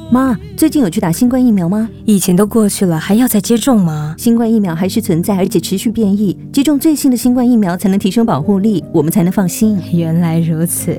妈，最近有去打新冠疫苗吗？ 疫情都过去了，还要再接种吗？ 新冠疫苗还是存在，而且持续变异，接种最新的新冠疫苗才能提升保护力，我们才能放心。 原来如此。